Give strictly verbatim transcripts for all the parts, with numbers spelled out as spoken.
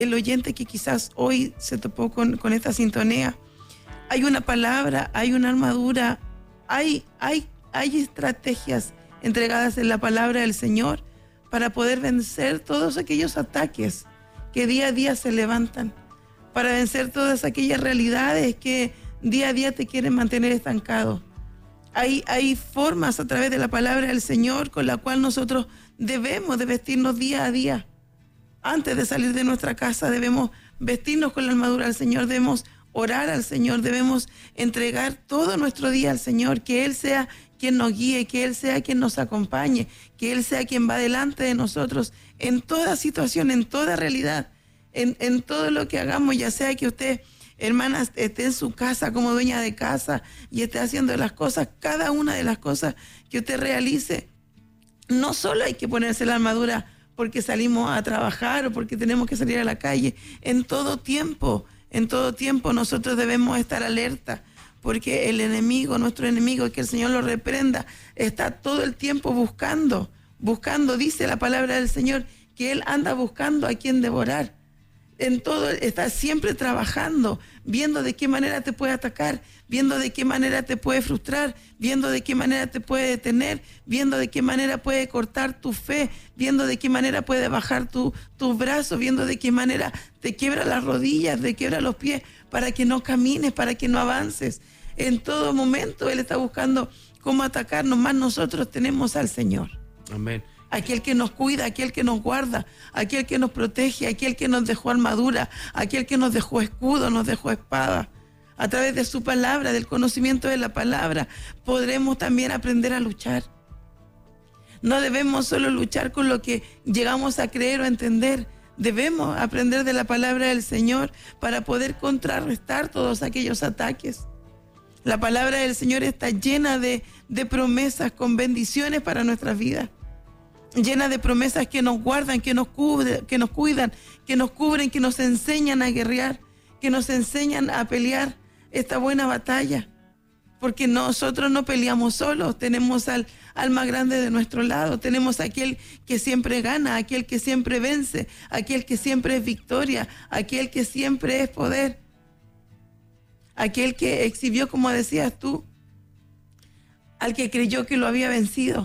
el oyente que quizás hoy se topó con, con esta sintonía. Hay una palabra, hay una armadura, hay, hay, hay estrategias entregadas en la palabra del Señor para poder vencer todos aquellos ataques que día a día se levantan, para vencer todas aquellas realidades que día a día te quieren mantener estancado. Hay, hay formas a través de la palabra del Señor con la cual nosotros debemos de vestirnos día a día. Antes de salir de nuestra casa debemos vestirnos con la armadura del Señor, debemos orar al Señor, debemos entregar todo nuestro día al Señor, que Él sea quien nos guíe, que Él sea quien nos acompañe, que Él sea quien va delante de nosotros en toda situación, en toda realidad, en, en todo lo que hagamos, ya sea que usted, hermana, esté en su casa como dueña de casa y esté haciendo las cosas, cada una de las cosas que usted realice. No solo hay que ponerse la armadura porque salimos a trabajar o porque tenemos que salir a la calle. En todo tiempo, en todo tiempo nosotros debemos estar alerta, porque el enemigo, nuestro enemigo, que el Señor lo reprenda, está todo el tiempo buscando, buscando, dice la palabra del Señor, que Él anda buscando a quien devorar. En todo, está siempre trabajando, viendo de qué manera te puede atacar, viendo de qué manera te puede frustrar, viendo de qué manera te puede detener, viendo de qué manera puede cortar tu fe, viendo de qué manera puede bajar tu, tus brazos, viendo de qué manera te quiebra las rodillas, te quiebra los pies, para que no camines, para que no avances. En todo momento Él está buscando cómo atacarnos, más nosotros tenemos al Señor. Amén. Aquel que nos cuida, aquel que nos guarda, aquel que nos protege, aquel que nos dejó armadura, aquel que nos dejó escudo, nos dejó espada. A través de su palabra, del conocimiento de la palabra, podremos también aprender a luchar. No debemos solo luchar con lo que llegamos a creer o entender. Debemos aprender de la palabra del Señor para poder contrarrestar todos aquellos ataques. La palabra del Señor está llena de, de promesas con bendiciones para nuestras vidas. Llena de promesas que nos guardan, que nos, cubre, que nos cuidan, que nos cubren, que nos enseñan a guerrear, que nos enseñan a pelear esta buena batalla. Porque nosotros no peleamos solos, tenemos al, al más grande de nuestro lado, tenemos a aquel que siempre gana, aquel que siempre vence, aquel que siempre es victoria, aquel que siempre es poder, aquel que exhibió, como decías tú, al que creyó que lo había vencido,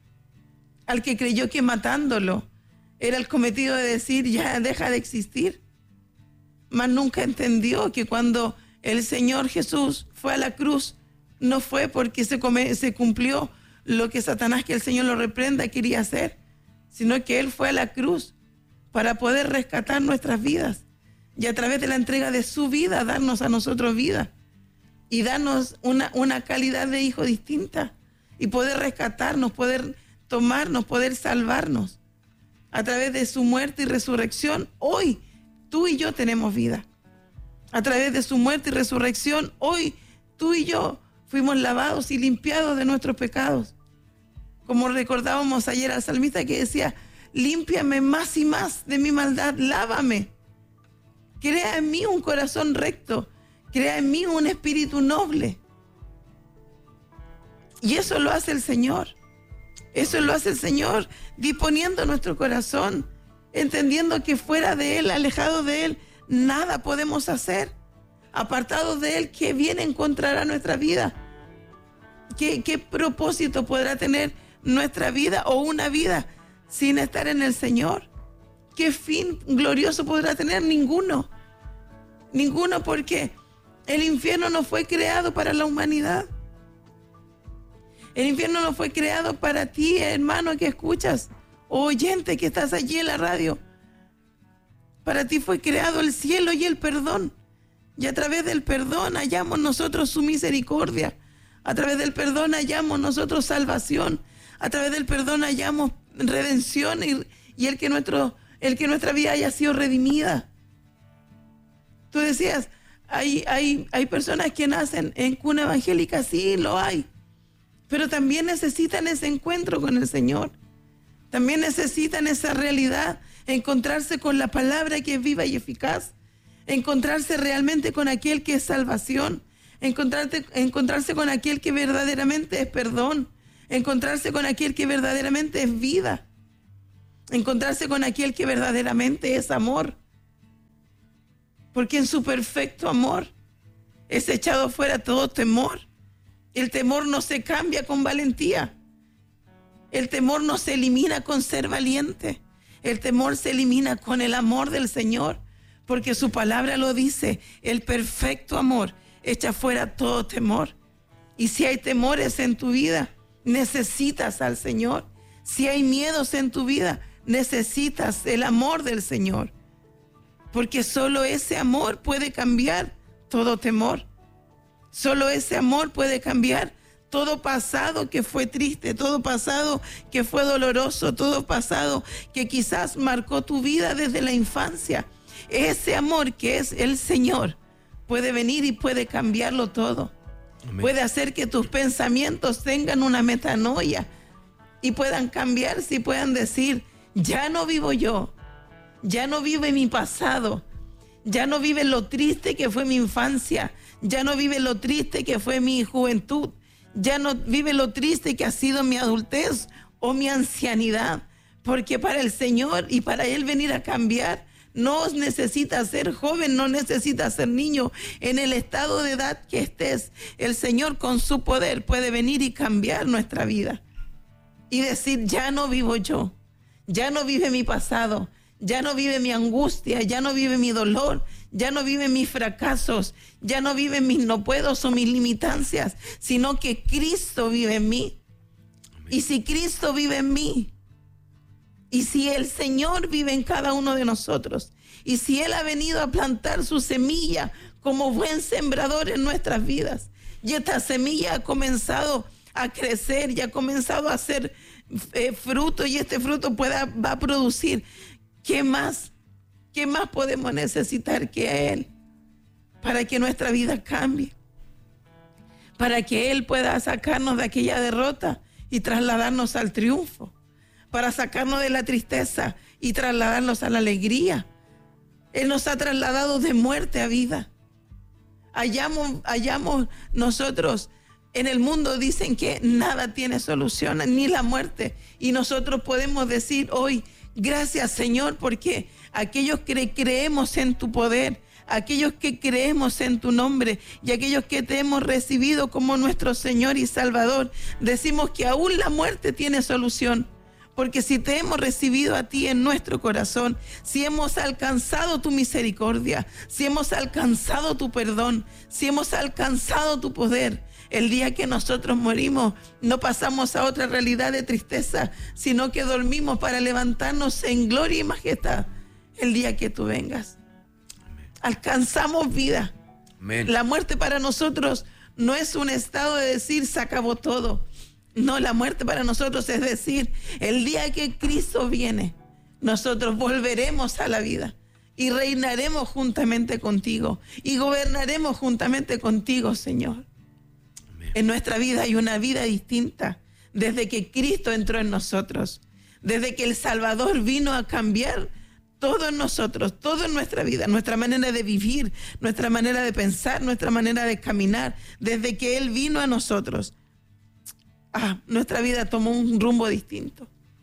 al que creyó que matándolo era el cometido de decir ya deja de existir, mas nunca entendió que cuando el Señor Jesús fue a la cruz, no fue porque se, come, se cumplió lo que Satanás, que el Señor lo reprenda, quería hacer, sino que Él fue a la cruz para poder rescatar nuestras vidas y a través de la entrega de su vida darnos a nosotros vida y darnos una, una calidad de hijo distinta y poder rescatarnos, poder tomarnos, poder salvarnos. A través de su muerte y resurrección, hoy tú y yo tenemos vida. A través de su muerte y resurrección, hoy tú y yo fuimos lavados y limpiados de nuestros pecados. Como recordábamos ayer al salmista que decía, límpiame más y más de mi maldad, lávame. Crea en mí un corazón recto, crea en mí un espíritu noble. Y eso lo hace el Señor. Eso lo hace el Señor, disponiendo nuestro corazón, entendiendo que fuera de Él, alejado de Él, nada podemos hacer. Apartados de Él, ¿qué bien encontrará nuestra vida? ¿Qué, qué propósito podrá tener nuestra vida o una vida sin estar en el Señor? ¿Qué fin glorioso podrá tener? Ninguno. Ninguno, porque el infierno no fue creado para la humanidad. El infierno no fue creado para ti, hermano, que escuchas, o oyente que estás allí en la radio. Para ti fue creado el cielo y el perdón. Y a través del perdón hallamos nosotros su misericordia. A través del perdón hallamos nosotros salvación. A través del perdón hallamos redención y, y el, que nuestro, el que nuestra vida haya sido redimida. Tú decías, hay, hay, hay personas que nacen en cuna evangélica, sí, lo hay. Pero también necesitan ese encuentro con el Señor. También necesitan esa realidad, encontrarse con la palabra que es viva y eficaz, encontrarse realmente con aquel que es salvación, encontrarte, encontrarse con aquel que verdaderamente es perdón, encontrarse con aquel que verdaderamente es vida, encontrarse con aquel que verdaderamente es amor. porque en su perfecto amor es echado fuera todo temor. El temor no se cambia con valentía. El temor no se elimina con ser valiente. El temor se elimina con el amor del Señor, porque su palabra lo dice. El perfecto amor echa fuera todo temor. Y si hay temores en tu vida, necesitas al Señor. Si hay miedos en tu vida, necesitas el amor del Señor. Porque solo ese amor puede cambiar todo temor. Solo ese amor puede cambiar todo pasado que fue triste, todo pasado que fue doloroso, todo pasado que quizás marcó tu vida desde la infancia. Ese amor que es el Señor puede venir y puede cambiarlo todo. Amén. Puede hacer que tus pensamientos tengan una metanoia y puedan cambiarse y puedan decir: ya no vivo yo, ya no vive mi pasado, ya no vive lo triste que fue mi infancia, ya no vive lo triste que fue mi juventud, ya no vive lo triste que ha sido mi adultez o mi ancianidad, porque para el Señor y para Él venir a cambiar, no necesita ser joven, no necesita ser niño. En el estado de edad que estés, el Señor con su poder puede venir y cambiar nuestra vida y decir: ya no vivo yo, ya no vive mi pasado, ya no vive mi angustia, ya no vive mi dolor, ya no vive mis fracasos, ya no vive mis no puedos o mis limitancias, sino que Cristo vive en mí. Amén. Y si Cristo vive en mí, y si el Señor vive en cada uno de nosotros, y si Él ha venido a plantar su semilla como buen sembrador en nuestras vidas, y esta semilla ha comenzado a crecer y ha comenzado a hacer eh, fruto, y este fruto pueda, va a producir, ¿qué más? ¿Qué más podemos necesitar que Él? Para que nuestra vida cambie, para que Él pueda sacarnos de aquella derrota y trasladarnos al triunfo, para sacarnos de la tristeza y trasladarnos a la alegría. Él nos ha trasladado de muerte a vida. Hallamos, hallamos nosotros en el mundo, dicen que nada tiene solución, ni la muerte. Y nosotros podemos decir hoy: gracias, Señor, porque aquellos que creemos en tu poder, aquellos que creemos en tu nombre y aquellos que te hemos recibido como nuestro Señor y Salvador, decimos que aún la muerte tiene solución. Porque si te hemos recibido a ti en nuestro corazón, si hemos alcanzado tu misericordia, si hemos alcanzado tu perdón, si hemos alcanzado tu poder, el día que nosotros morimos no pasamos a otra realidad de tristeza, sino que dormimos para levantarnos en gloria y majestad el día que tú vengas. Amén. Alcanzamos vida. Amén. La muerte para nosotros no es un estado de decir: se acabó todo. No, la muerte para nosotros es decir: el día que Cristo viene, nosotros volveremos a la vida y reinaremos juntamente contigo y gobernaremos juntamente contigo, Señor. Amén. En nuestra vida hay una vida distinta desde que Cristo entró en nosotros, desde que el Salvador vino a cambiar todo en nosotros, todo en nuestra vida, nuestra manera de vivir, nuestra manera de pensar, nuestra manera de caminar, desde que Él vino a nosotros. Ah, nuestra vida tomó un rumbo distinto.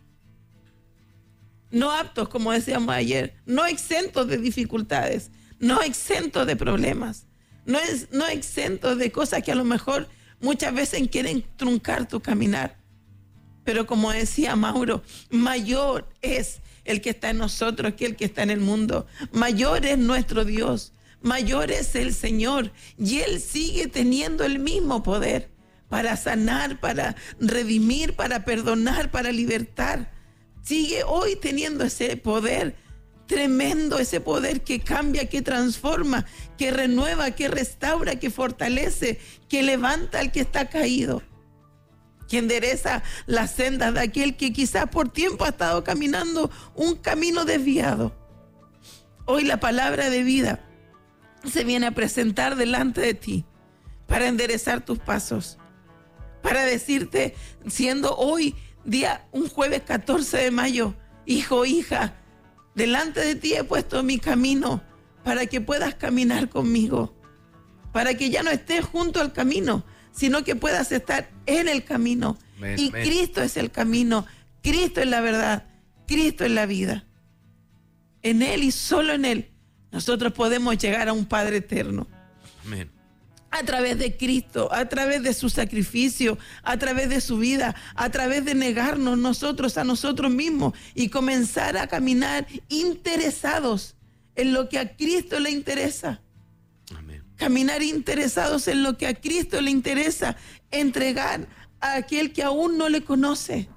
No aptos, como decíamos ayer, no exentos de dificultades, no exentos de problemas, no, es, no exentos de cosas que a lo mejor muchas veces quieren truncar tu caminar. Pero como decía Mauro, mayor es el que está en nosotros que el que está en el mundo. Mayor es nuestro Dios, mayor es el Señor, y Él sigue teniendo el mismo poder para sanar, para redimir, para perdonar, para libertar. Sigue hoy teniendo ese poder tremendo, ese poder que cambia, que transforma, que renueva, que restaura, que fortalece, que levanta al que está caído, que endereza las sendas de aquel que quizás por tiempo ha estado caminando un camino desviado. Hoy la palabra de vida se viene a presentar delante de ti para enderezar tus pasos, para decirte, siendo hoy día, un jueves catorce de mayo, hijo, hija, delante de ti he puesto mi camino para que puedas caminar conmigo, para que ya no estés junto al camino, sino que puedas estar en el camino. Amén, y amén. Cristo es el camino, Cristo es la verdad, Cristo es la vida. En Él y solo en Él Nosotros podemos llegar a un Padre eterno. Amén. A través de Cristo, a través de su sacrificio, a través de su vida, a través de negarnos nosotros a nosotros mismos y comenzar a caminar interesados en lo que a Cristo le interesa. Amén. Caminar interesados en lo que a Cristo le interesa, entregar a aquel que aún no le conoce.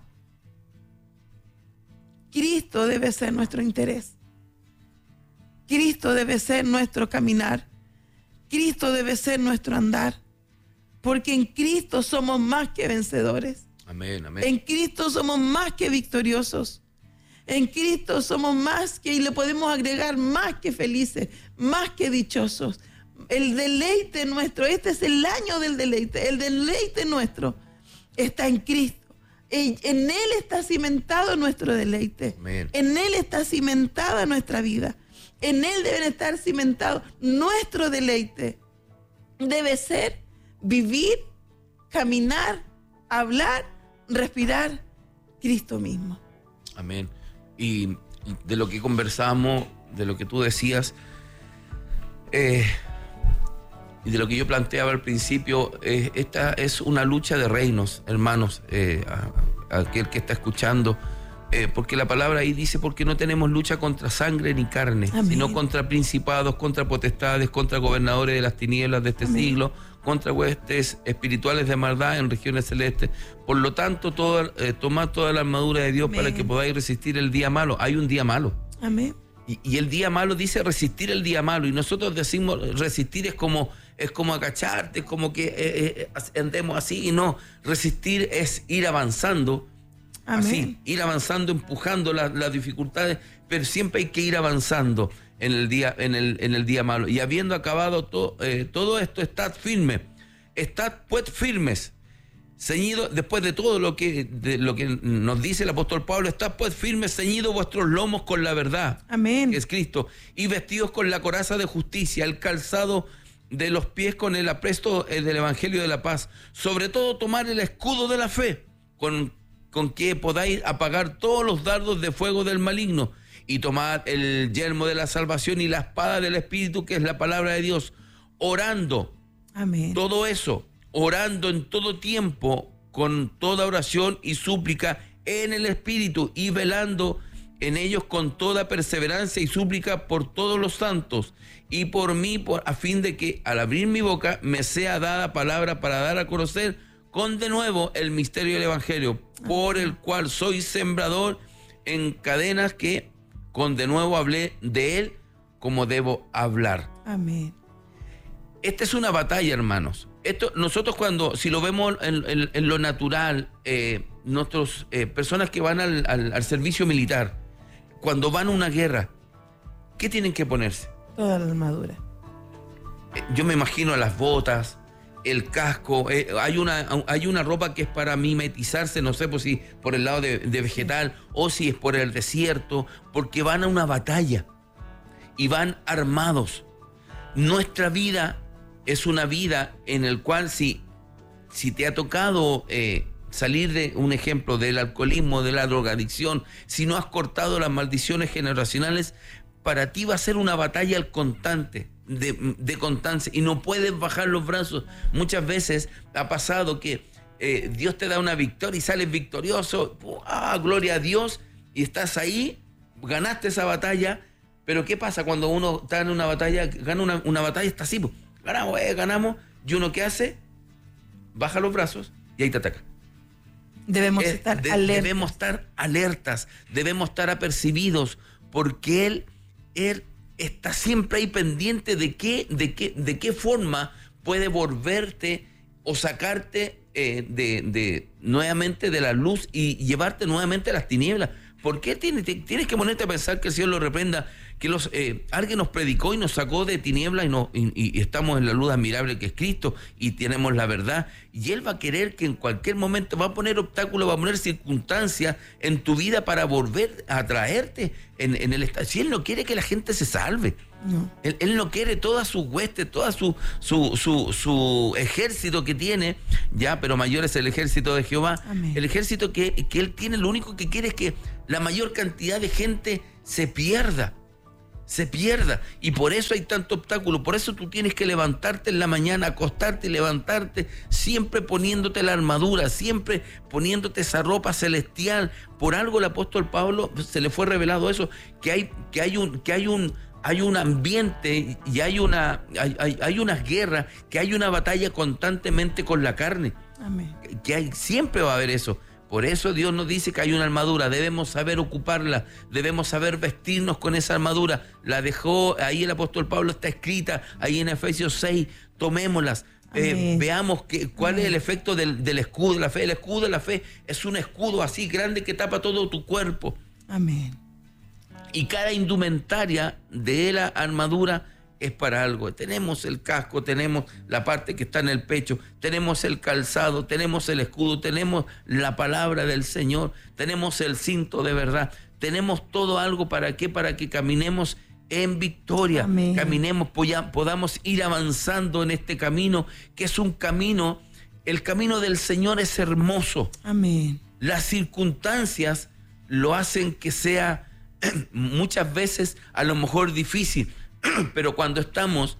Cristo debe ser nuestro interés. Cristo debe ser nuestro caminar. Cristo debe ser nuestro andar. Porque en Cristo somos más que vencedores. Amén, amén. En Cristo somos más que victoriosos. En Cristo somos más que, y le podemos agregar más que felices, más que dichosos. El deleite nuestro, este es el año del deleite, el deleite nuestro está en Cristo. En Él está cimentado nuestro deleite. Amén. En Él está cimentada nuestra vida. En Él deben estar cimentados nuestro deleite. Debe ser vivir, caminar, hablar, respirar Cristo mismo. Amén. Y de lo que conversamos, de lo que tú decías, eh, y de lo que yo planteaba al principio, eh, esta es una lucha de reinos, hermanos, eh, a, a aquel que está escuchando. Eh, porque la palabra ahí dice, porque no tenemos lucha contra sangre ni carne, Amén. Sino contra principados, contra potestades, contra gobernadores de las tinieblas de este Amén. siglo, contra huestes espirituales de maldad en regiones celestes. Por lo tanto, todo, eh, tomad toda la armadura de Dios. Amén. Para que podáis resistir el día malo. Hay un día malo. Amén. Y, y el día malo dice resistir el día malo. Y nosotros decimos resistir es como, es como agacharte, es como que eh, eh, andemos así. Y no, resistir es ir avanzando. Amén. Así, ir avanzando, empujando las, las dificultades, pero siempre hay que ir avanzando en el día, en el, en el día malo. Y habiendo acabado to, eh, todo esto, estad firmes, estad pues firmes, ceñido, después de todo lo que, de lo que nos dice el apóstol Pablo, estad pues firmes, ceñidos vuestros lomos con la verdad, Amén. que es Cristo, y vestidos con la coraza de justicia, el calzado de los pies con el apresto del evangelio de la paz, sobre todo tomar el escudo de la fe, con con que podáis apagar todos los dardos de fuego del maligno, y tomad el yelmo de la salvación y la espada del Espíritu, que es la palabra de Dios, orando. Amén. Todo eso, orando en todo tiempo, con toda oración y súplica en el Espíritu, y velando en ellos con toda perseverancia y súplica por todos los santos, y por mí, por, a fin de que al abrir mi boca me sea dada palabra para dar a conocer con de nuevo el misterio del Evangelio, por el cual soy sembrador en cadenas, que con de nuevo hablé de él como debo hablar. Amén. Esta es una batalla, hermanos. Esto, nosotros cuando, si lo vemos en, en, en lo natural, eh, nuestros eh, personas que van al, al, al servicio militar, cuando van a una guerra, ¿qué tienen que ponerse? Toda la armadura. Eh, yo me imagino las botas, el casco, eh, hay una hay una ropa que es para mimetizarse, no sé pues, si por el lado de, de vegetal o si es por el desierto, porque van a una batalla y van armados. Nuestra vida es una vida en el cual si, si te ha tocado eh, salir de un ejemplo del alcoholismo, de la drogadicción, si no has cortado las maldiciones generacionales, para ti va a ser una batalla al constante. De, de constancia, y no puedes bajar los brazos. Muchas veces ha pasado que eh, Dios te da una victoria y sales victorioso, ¡ah, gloria a Dios! Y estás ahí, ganaste esa batalla, pero ¿qué pasa cuando uno está en una batalla, gana una, una batalla, está así, pues, ganamos, eh, ganamos, y uno ¿qué hace? Baja los brazos y ahí te ataca. Debemos eh, estar de, alertas. Debemos estar alertas, debemos estar apercibidos, porque Él, Él está siempre ahí pendiente de qué, de qué, de qué forma puede volverte o sacarte eh, de, de nuevamente de la luz y llevarte nuevamente a las tinieblas. ¿Por qué tienes, tienes que ponerte a pensar que el Señor lo reprenda? Que los, eh, alguien nos predicó y nos sacó de tinieblas y, no, y, y estamos en la luz admirable que es Cristo y tenemos la verdad. Y Él va a querer que en cualquier momento va a poner obstáculos, va a poner circunstancias en tu vida para volver a traerte en, en el estado. Si Él no quiere que la gente se salve. No. Él, él no quiere toda su hueste, toda su, su, su, su ejército que tiene, ya, pero mayor es el ejército de Jehová. Amén. El ejército que, que Él tiene, lo único que quiere es que la mayor cantidad de gente se pierda. se pierda. Y por eso hay tanto obstáculo. Por eso tú tienes que levantarte en la mañana, acostarte y levantarte, siempre poniéndote la armadura, siempre poniéndote esa ropa celestial. Por algo el apóstol Pablo se le fue revelado eso, que hay, que hay un, que hay un, hay un ambiente y hay una, hay, hay, hay unas guerras, que hay una batalla constantemente con la carne. Amén. Que hay, siempre va a haber eso. Por eso Dios nos dice que hay una armadura, debemos saber ocuparla, debemos saber vestirnos con esa armadura. La dejó, ahí el apóstol Pablo está escrita, ahí en Efesios seis, tomémoslas. Eh, veamos que, cuál Amén. Es el efecto del, del escudo de la fe. El escudo de la fe es un escudo así grande que tapa todo tu cuerpo. Amén. Y cada indumentaria de la armadura es para algo. Tenemos el casco, tenemos la parte que está en el pecho, tenemos el calzado, tenemos el escudo, tenemos la palabra del Señor, tenemos el cinto de verdad, tenemos todo algo. ¿Para qué? Para que caminemos en victoria. Amén. Caminemos, podamos ir avanzando en este camino, que es un camino, el camino del Señor es hermoso. Amén. Las circunstancias lo hacen que sea muchas veces a lo mejor difícil, pero cuando estamos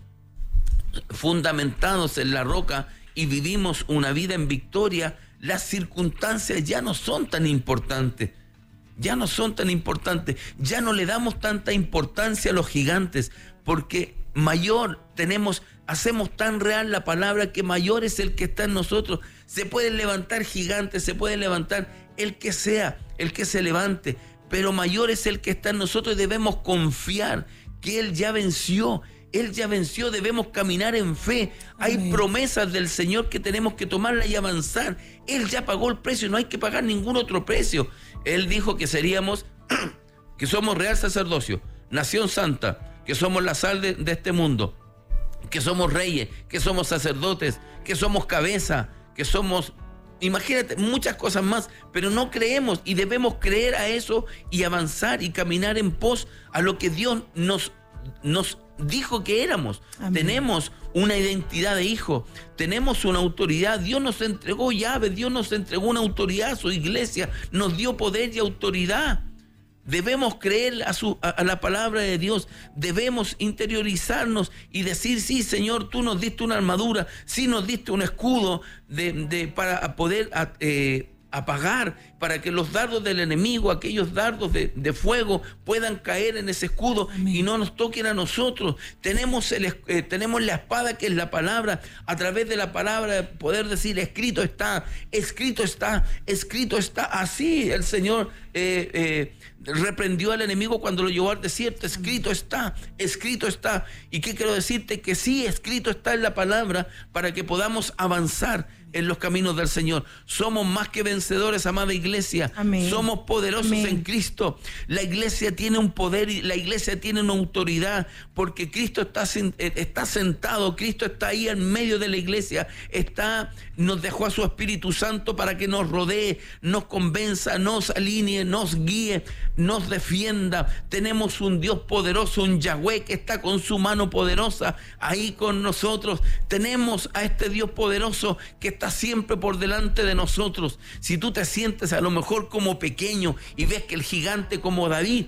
fundamentados en la roca y vivimos una vida en victoria, las circunstancias ya no son tan importantes. Ya no son tan importantes. Ya no le damos tanta importancia a los gigantes, porque mayor tenemos, hacemos tan real la palabra que mayor es el que está en nosotros. Se pueden levantar gigantes, se puede levantar el que sea, el que se levante, pero mayor es el que está en nosotros y debemos confiar que Él ya venció, Él ya venció, debemos caminar en fe. Hay Amén. Promesas del Señor que tenemos que tomarlas y avanzar. Él ya pagó el precio, no hay que pagar ningún otro precio. Él dijo que seríamos, que somos real sacerdocio, nación santa, que somos la sal de, de este mundo, que somos reyes, que somos sacerdotes, que somos cabeza, que somos... Imagínate, muchas cosas más, pero no creemos y debemos creer a eso y avanzar y caminar en pos a lo que Dios nos, nos dijo que éramos. Amén. Tenemos una identidad de hijo, tenemos una autoridad, Dios nos entregó llaves, Dios nos entregó una autoridad a su iglesia, nos dio poder y autoridad. Debemos creer a, su, a, a la palabra de Dios, debemos interiorizarnos y decir, sí, Señor, tú nos diste una armadura, sí nos diste un escudo de, de, para poder eh, apagar, para que los dardos del enemigo, aquellos dardos de, de fuego puedan caer en ese escudo. Amén. Y no nos toquen a nosotros. Tenemos, el, eh, tenemos la espada que es la palabra, a través de la palabra poder decir, escrito está, escrito está, escrito está. Así el Señor eh, eh, reprendió al enemigo cuando lo llevó al desierto. Escrito está, escrito está. ¿Y qué quiero decirte? Que sí, escrito está en la palabra para que podamos avanzar en los caminos del Señor. Somos más que vencedores, amada iglesia. Amén. Somos poderosos Amén. En Cristo. La iglesia tiene un poder y la iglesia tiene una autoridad, porque Cristo está, está sentado, Cristo está ahí en medio de la iglesia, está, nos dejó a su Espíritu Santo para que nos rodee, nos convenza, nos alinee, nos guíe, nos defienda. Tenemos un Dios poderoso, un Yahweh que está con su mano poderosa ahí con nosotros. Tenemos a este Dios poderoso que está siempre por delante de nosotros. Si tú te sientes a lo mejor como pequeño y ves que el gigante como David,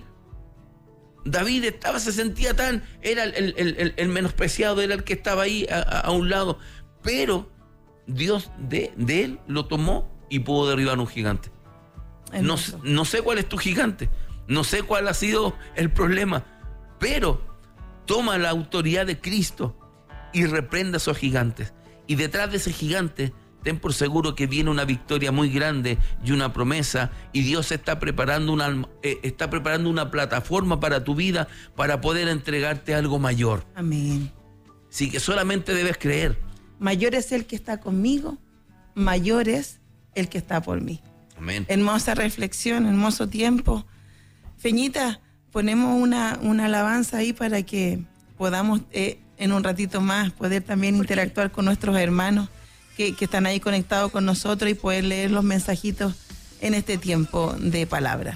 David estaba, se sentía tan, era el, el, el, el menospreciado, era el que estaba ahí a, a un lado, pero Dios de, de él lo tomó y pudo derribar un gigante. No, no sé cuál es tu gigante, no sé cuál ha sido el problema, pero toma la autoridad de Cristo y reprenda a esos gigantes. Y detrás de ese gigante, ten por seguro que viene una victoria muy grande y una promesa, y Dios está preparando una, eh, está preparando una plataforma para tu vida para poder entregarte algo mayor. Amén. Así que solamente debes creer. Mayor es el que está conmigo, mayor es el que está por mí. Amén. Hermosa reflexión, hermoso tiempo. Feñita, ponemos una, una alabanza ahí para que podamos eh, en un ratito más poder también interactuar con nuestros hermanos que, que están ahí conectados con nosotros y poder leer los mensajitos en este tiempo de palabra.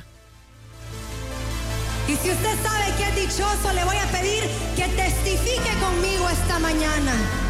Y si usted sabe que es dichoso, le voy a pedir que testifique conmigo esta mañana.